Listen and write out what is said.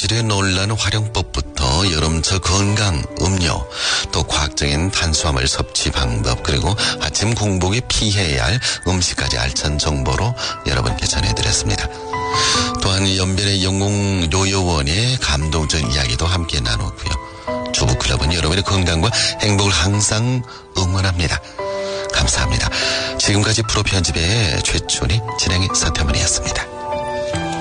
치료에 놀라는 활용법부터 여름철 건강, 음료, 또 과학적인 탄수화물 섭취 방법, 그리고 아침 공복에 피해야 할 음식까지 알찬 정보로 여러분께 전해드렸습니다. 또한 연변의 영웅요요원의 감동적 이야기도 함께 나누고요. 주부클럽은 여러분의 건강과 행복을 항상 응원합니다. 감사합니다. 지금까지 프로 편집의 최춘희 진행의 서태문이었습니다.